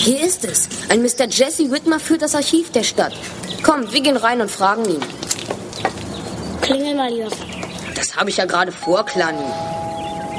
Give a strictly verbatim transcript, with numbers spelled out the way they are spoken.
Hier ist es. Ein Mister Jesse Whitmer führt das Archiv der Stadt. Komm, wir gehen rein und fragen ihn. Klingel mal, Jörg. Das habe ich ja gerade vor, Kleini.